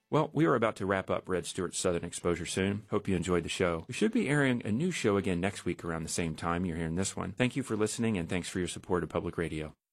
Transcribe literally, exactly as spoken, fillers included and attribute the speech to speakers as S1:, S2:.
S1: Well, we are about to wrap up Red Stewart's Southern Exposure soon. Hope you enjoyed the show. We should be airing a new show again next week around the same time you're hearing this one. Thank you for listening, and thanks for your support of public radio.